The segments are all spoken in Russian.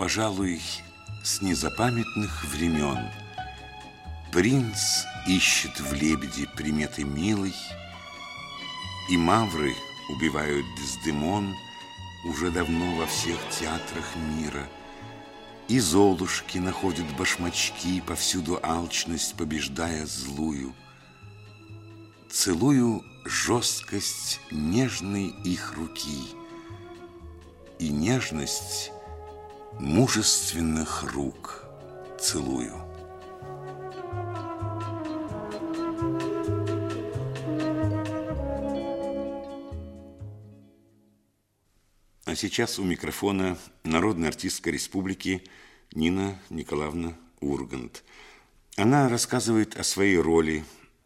пожалуй, с незапамятных времен. Принц ищет в лебеде приметы милой, и мавры убивают Дездемон уже давно во всех театрах мира. И золушки находят башмачки, повсюду алчность побеждая злую. Целую жесткость нежной их руки и нежность мужественных рук целую. А сейчас у микрофона народная артистка республики Нина Николаевна Ургант. Она рассказывает о своей роли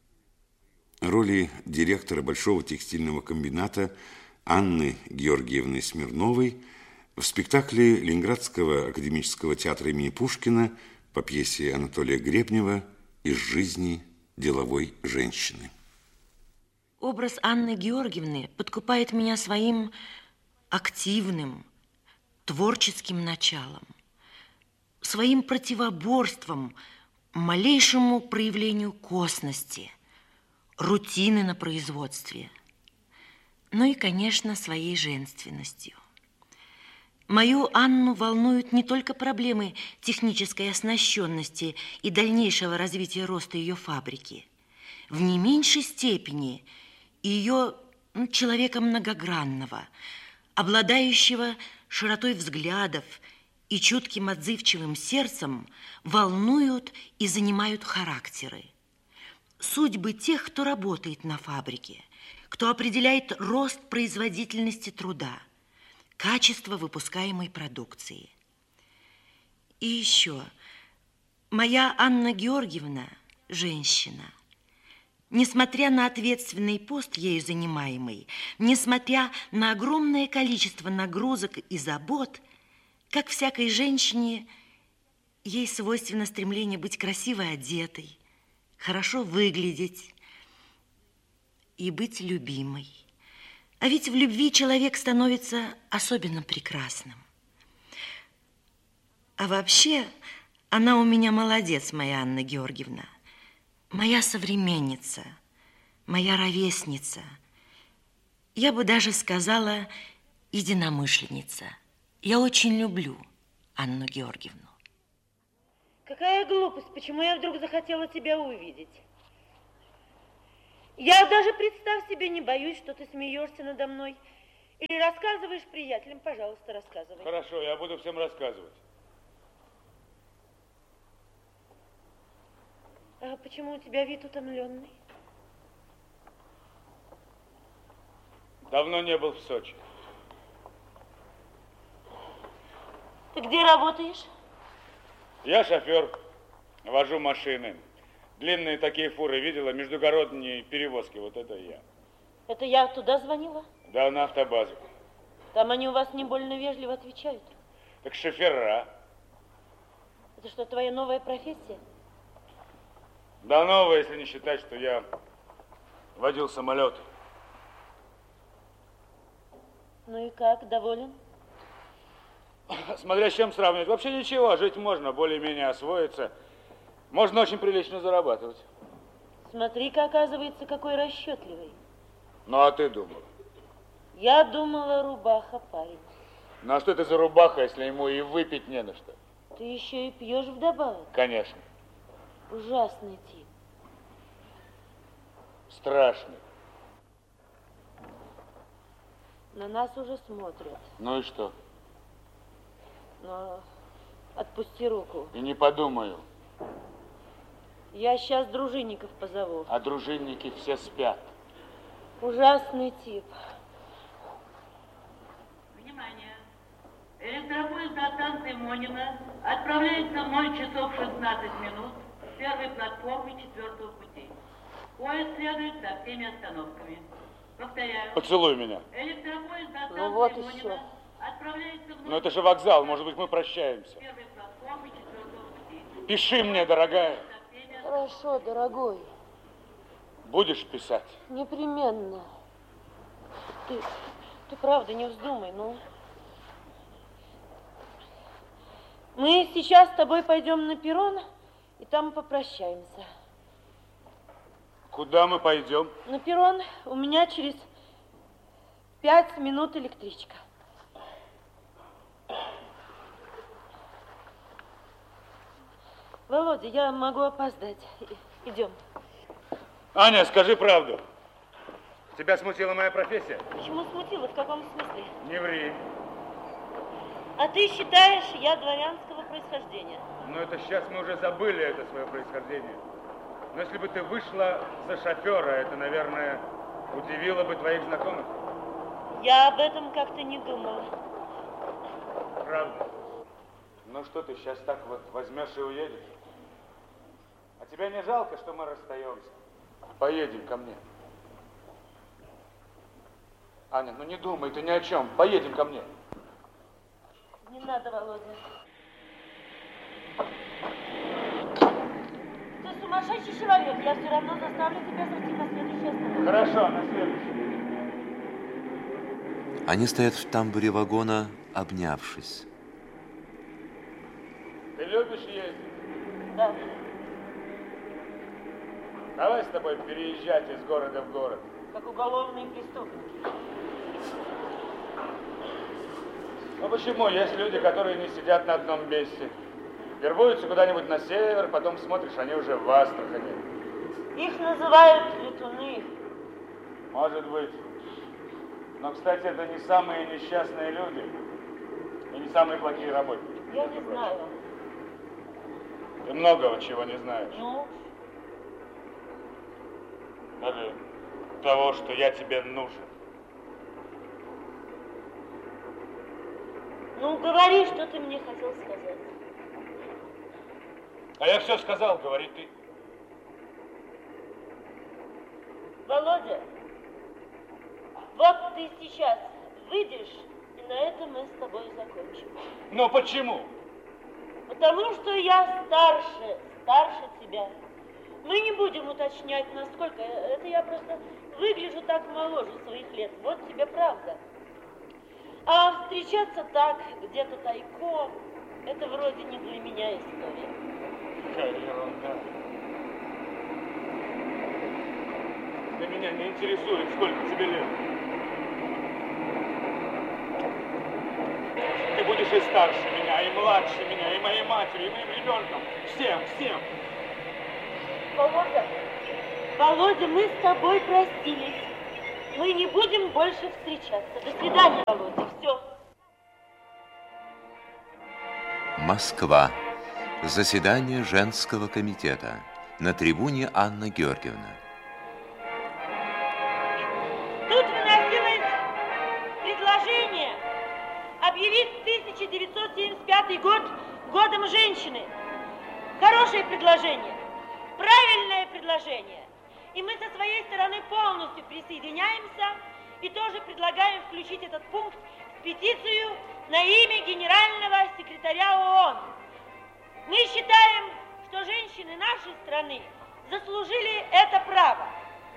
директора Большого текстильного комбината Анны Георгиевны Смирновой в спектакле Ленинградского академического театра имени Пушкина по пьесе Анатолия Гребнева «Из жизни деловой женщины». Образ Анны Георгиевны подкупает меня своим активным, творческим началом, своим противоборством малейшему проявлению косности, рутины на производстве, ну и, конечно, своей женственностью. Мою Анну волнуют не только проблемы технической оснащенности и дальнейшего развития роста ее фабрики, в не меньшей степени ее человека многогранного, обладающего широтой взглядов и чутким отзывчивым сердцем, волнуют и занимают характеры. Судьбы тех, кто работает на фабрике, кто определяет рост производительности труда, качество выпускаемой продукции. И еще, моя Анна Георгиевна – женщина. Несмотря на ответственный пост, ею занимаемый, несмотря на огромное количество нагрузок и забот, как всякой женщине, ей свойственно стремление быть красиво одетой, хорошо выглядеть и быть любимой. А ведь в любви человек становится особенно прекрасным. А вообще, она у меня молодец, моя Анна Георгиевна. Моя современница, моя ровесница. Я бы даже сказала, единомышленница. Я очень люблю Анну Георгиевну. Какая глупость, почему я вдруг захотела тебя увидеть? Я даже, представь себе, не боюсь, что ты смеешься надо мной. Или рассказываешь приятелям, пожалуйста, рассказывай. Хорошо, я буду всем рассказывать. А почему у тебя вид утомленный? Давно не был в Сочи. Ты где работаешь? Я шофер, вожу машины. Длинные такие фуры видела, междугородние перевозки, вот это я. Это я туда звонила? Да, на автобазу. Там они у вас не больно вежливо отвечают. Так шофера. Это что, твоя новая профессия? Да, новая, если не считать, что я водил самолет. Ну и как, доволен? Смотря с чем сравнивать. Вообще ничего, жить можно, более-менее освоиться. Можно очень прилично зарабатывать. Смотри-ка, оказывается, какой расчетливый. Ну, а ты думала? Я думала, рубаха парень. Ну, а что это за рубаха, если ему и выпить не на что? Ты еще и пьешь вдобавок. Конечно. Ужасный тип. Страшный. На нас уже смотрят. Ну и что? Но отпусти руку. И не подумаю. Я сейчас дружинников позову. А дружинники все спят. Ужасный тип. Внимание! Электропоезд на станции Монина отправляется в 0 часов 16 минут с первой платформы 4-го пути. Поезд следует со всеми остановками. Повторяю. Поцелуй меня. Электропоезд на станции Ну вот Монина еще. отправляется в 0 Ну это же вокзал, может быть, мы прощаемся. с первой платформы 4-го пути. Пиши мне, дорогая. Хорошо, дорогой. Будешь писать? Непременно. Ты правда не вздумай, ну. Мы сейчас с тобой пойдем на перрон, и там попрощаемся. Куда мы пойдем? На перрон. У меня через 5 минут электричка. Володя, я могу опоздать. Идем. Аня, скажи правду. Тебя смутила моя профессия? Почему смутила? В каком смысле? Не ври. А ты считаешь, я дворянского происхождения? Но это сейчас мы уже забыли это свое происхождение. Но если бы ты вышла за шофера, это, наверное, удивило бы твоих знакомых. Я об этом как-то не думала. Правда? Ну что ты сейчас так вот возьмешь и уедешь? А тебя не жалко, что мы расстаемся? Поедем ко мне. Аня, ну не думай ты ни о чем. Поедем ко мне. Не надо, Володя. Ты сумасшедший человек. Я все равно заставлю тебя сойти на следующую остановку. Хорошо, на следующую. Они стоят в тамбуре вагона, обнявшись. Ты любишь ездить? Да. Давай с тобой переезжать из города в город. Как уголовные преступники. Ну почему? Есть люди, которые не сидят на одном месте. Вербуются куда-нибудь на север, потом смотришь, они уже в Астрахани. Их называют летуны. Может быть. Но, кстати, это не самые несчастные люди. И не самые плохие работники. Я не знаю. Ты многого чего не знаешь. Ну? Даже того, что я тебе нужен. Ну, говори, что ты мне хотел сказать. А я все сказал, говори ты. Володя, вот ты сейчас выйдешь, и на этом мы с тобой закончим. Но почему? Потому что я старше тебя. Мы не будем уточнять, насколько. Это я просто выгляжу так моложе своих лет. Вот тебе правда. А встречаться так, где-то тайком, это вроде не для меня история. Какая ерунда. Ты меня не интересует, сколько тебе лет. Ты будешь и старше меня, и младше меня, и моей матерью, и моим ребенком. Всем. Володя, мы с тобой простились. Мы не будем больше встречаться. До свидания, Володя. Все. Москва. Заседание женского комитета. На трибуне Анна Георгиевна. Тут выносилось предложение объявить 1975 год годом женщины. Хорошее предложение, правильное предложение. И мы со своей стороны полностью присоединяемся и тоже предлагаем включить этот пункт в петицию на имя генерального секретаря ООН. Мы считаем, что женщины нашей страны заслужили это право.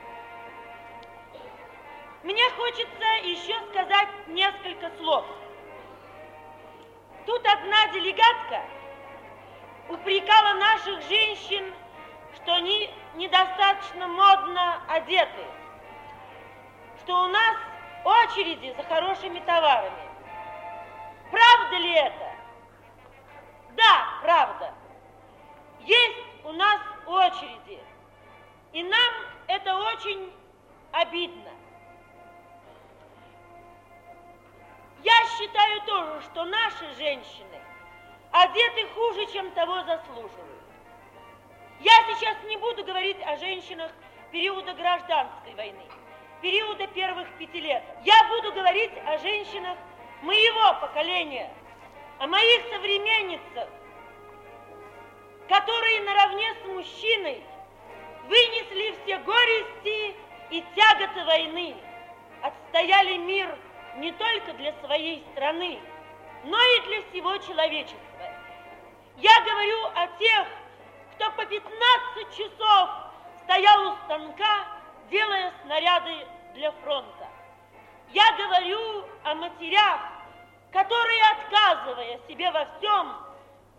Мне хочется еще сказать несколько слов. Тут одна делегатка упрекала наших женщин, что они недостаточно модно одеты, что у нас очереди за хорошими товарами. Правда ли это? Да, правда. Есть у нас очереди, и нам это очень обидно. Я считаю тоже, что наши женщины одеты хуже, чем того заслуживают. Я сейчас не буду говорить о женщинах периода гражданской войны, периода первых 5 лет. Я буду говорить о женщинах моего поколения, о моих современницах, которые наравне с мужчиной вынесли все горести и тяготы войны, отстояли мир не только для своей страны, но и для всего человечества. Я говорю о тех, кто по 15 часов стоял у станка, делая снаряды для фронта. Я говорю о матерях, которые, отказывая себе во всем,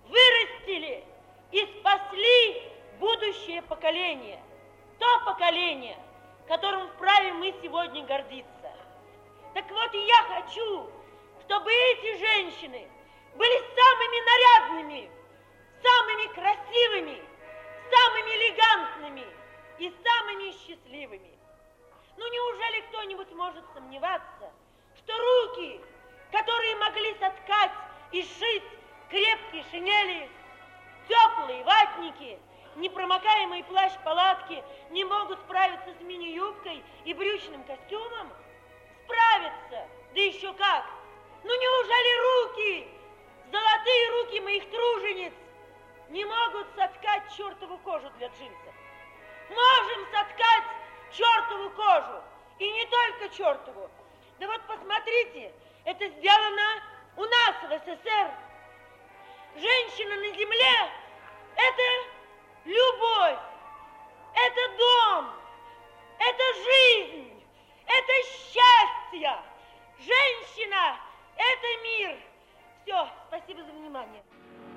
вырастили и спасли будущее поколение. То поколение, которым вправе мы сегодня гордиться. Так вот и я хочу, чтобы эти женщины были самыми нарядными, самыми красивыми, самыми элегантными и самыми счастливыми. Ну неужели кто-нибудь может сомневаться, что руки, которые могли соткать и сшить крепкие шинели, теплые ватники, непромокаемый плащ-палатки, не могут справиться с мини-юбкой и брючным костюмом? Справятся, да еще как! Ну неужели руки, золотые руки моих тружениц, не могут соткать чертову кожу для джинсов? Можем соткать чертову кожу, и не только чертову. Да вот посмотрите, это сделано у нас в СССР. Женщина на земле – это любовь, это дом, это жизнь, это счастье. Женщина – это мир. Все, спасибо за внимание.